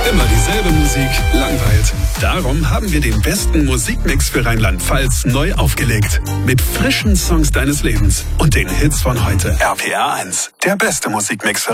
Immer dieselbe Musik langweilt. Darum haben wir den besten Musikmix für Rheinland-Pfalz neu aufgelegt. Mit frischen Songs deines Lebens und den Hits von heute. RPR 1, der beste Musikmix für